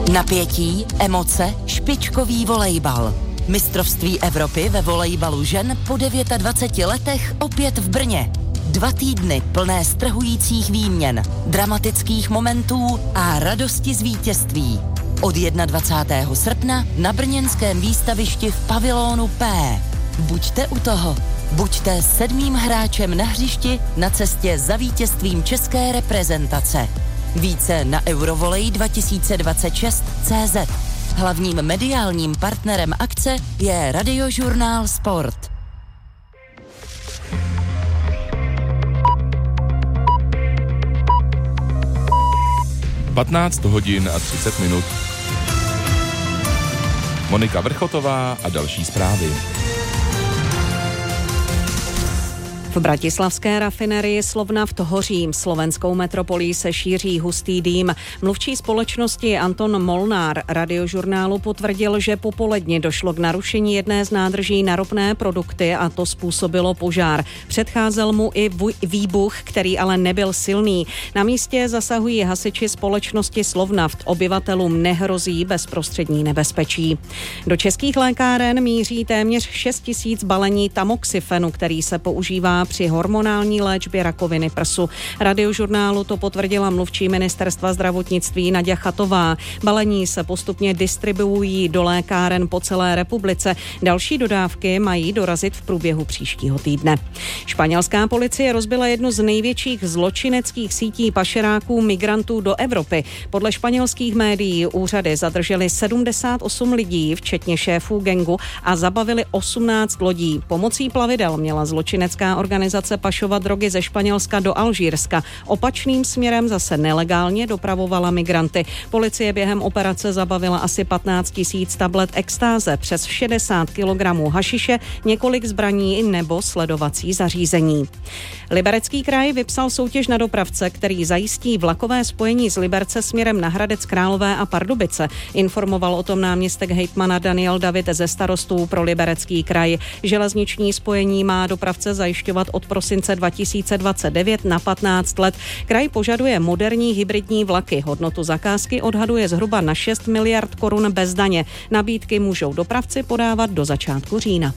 Napětí, emoce, špičkový volejbal. Mistrovství Evropy ve volejbalu žen po 29 letech opět v Brně. 2 týdny plné strhujících výměn, dramatických momentů a radosti z vítězství. Od 21. srpna na brněnském výstavišti v pavilonu P. Buďte u toho. Buďte 7. hráčem na hřišti na cestě za vítězstvím české reprezentace. Více na eurovolej2026.cz. Hlavním mediálním partnerem akce je Radiožurnál Sport. Patnáct hodin a 30 minut. Monika Vrchotová a další zprávy. V bratislavské rafinerii Slovnaft hoří. Slovenskou metropolí se šíří hustý dým. Mluvčí společnosti Anton Molnár Radiožurnálu potvrdil, že popoledni došlo k narušení jedné z nádrží na ropné produkty a to způsobilo požár. Předcházel mu i výbuch, který ale nebyl silný. Na místě zasahují hasiči společnosti Slovnaft. Obyvatelům nehrozí bezprostřední nebezpečí. Do českých lékáren míří téměř 6 000 balení tamoxifenu, který se používá při hormonální léčbě rakoviny prsu. Radiožurnálu to potvrdila mluvčí ministerstva zdravotnictví Naďa Chatová. Balení se postupně distribuují do lékáren po celé republice. Další dodávky mají dorazit v průběhu příštího týdne. Španělská policie rozbila jednu z největších zločineckých sítí pašeráků migrantů do Evropy. Podle španělských médií úřady zadrželi 78 lidí, včetně šéfů gangu, a zabavili 18 lodí. Pomocí plavidel měla zločinecká organizace pašovat drogy ze Španělska do Alžírska. Opačným směrem zase nelegálně dopravovala migranty. Policie během operace zabavila asi 15 000 tablet extáze, přes 60 kilogramů hašiše, několik zbraní nebo sledovací zařízení. Liberecký kraj vypsal soutěž na dopravce, který zajistí vlakové spojení z Liberce směrem na Hradec Králové a Pardubice. Informoval o tom náměstek hejtmana Daniel David ze Starostů pro Liberecký kraj. Železniční spojení má dopravce zajišťovat od prosince 2029 na 15 let. Kraj požaduje moderní hybridní vlaky. Hodnotu zakázky odhaduje zhruba na 6 miliard korun bez daně. Nabídky můžou dopravci podávat do začátku října.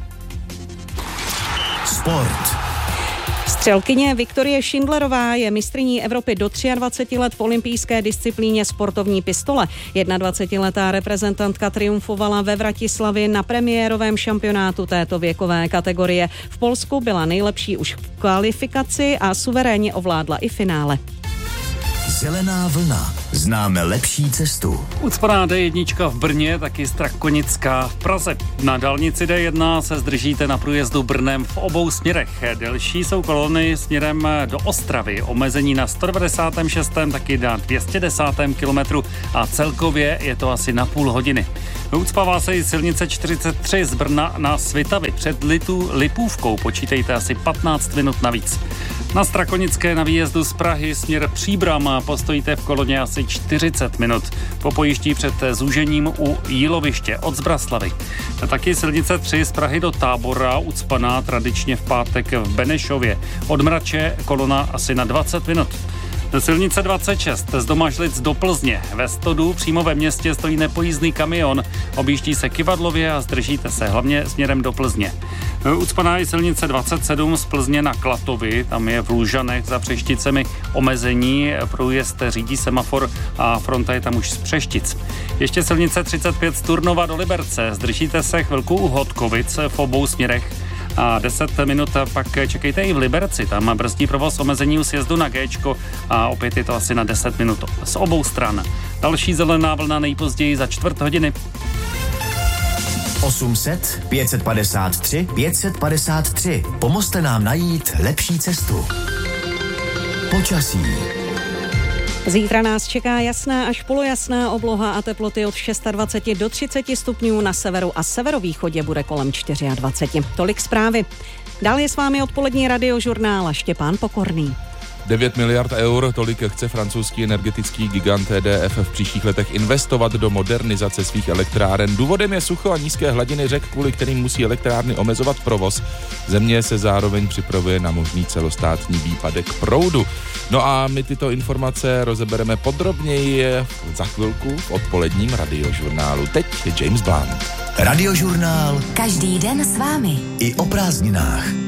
Sport. Střelkyně Viktorie Schindlerová je mistryní Evropy do 23 let v olympijské disciplíně sportovní pistole. 21letá reprezentantka triumfovala ve Vratislavi na premiérovém šampionátu této věkové kategorie. V Polsku byla nejlepší už v kvalifikaci a suverénně ovládla i finále. Zelená vlna. Známe lepší cestu. Ucpaná D1 v Brně, taky Strakonická v Praze. Na dálnici D1 se zdržíte na průjezdu Brnem v obou směrech. Delší jsou kolony směrem do Ostravy. Omezení na 196. taky na 210. kilometru a celkově je to asi na půl hodiny. Ucpává se i silnice 43 z Brna na Svitavy. Před Lipůvkou počítejte asi 15 minut navíc. Na Strakonické na výjezdu z Prahy směr Příbram postojíte v koloně asi 40 minut. Po pojiští před zúžením u Jíloviště od Zbraslavy. Taky silnice 3 z Prahy do Tábora ucpaná tradičně v pátek v Benešově. Od Mrače kolona asi na 20 minut. Silnice 26 z Domažlic do Plzně. Ve Stodu přímo ve městě stojí nepojízdný kamion. Objíždí se kyvadlově a zdržíte se hlavně směrem do Plzně. Ucpaná je silnice 27 z Plzně na Klatovy. Tam je v Lužanech za Přešticemi omezení. Průjezd řídí semafor a fronta je tam už z Přeštic. Ještě silnice 35 z Turnova do Liberce. Zdržíte se chvilku u Hodkovic v obou směrech. A 10 minut pak čekejte i v Liberci. Tam brzdí provoz omezení u sjezdu na Géčko a opět je to asi na 10 minut z obou stran. Další zelená vlna nejpozději za čtvrt hodiny. 800 553 553. Pomozte nám najít lepší cestu. Počasí. Zítra nás čeká jasná až polojasná obloha a teploty od 26 do 30 stupňů, na severu a severovýchodě bude kolem 24. Tolik zprávy. Dál je s vámi odpolední radiožurnál a Štěpán Pokorný. 9 miliard eur, tolik chce francouzský energetický gigant EDF v příštích letech investovat do modernizace svých elektráren. Důvodem je sucho a nízké hladiny řek, kvůli kterým musí elektrárny omezovat provoz. Země se zároveň připravuje na možný celostátní výpadek proudu. No a my tyto informace rozebereme podrobněji za chvilku v odpoledním radiožurnálu. Teď je James Blunt. Radiožurnál Každý den s vámi. i o prázdninách.